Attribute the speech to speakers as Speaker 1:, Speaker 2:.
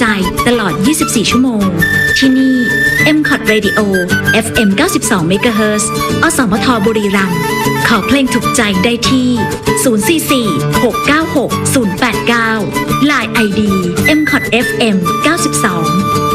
Speaker 1: ใจตลอด 24 ชั่วโมง ที่นี่ MCOT Radio FM 92 MHz อสมทบุรีรัมย์ขอเพลงถูกใจได้ที่ 044 696 089 Line ID MCOT FM 92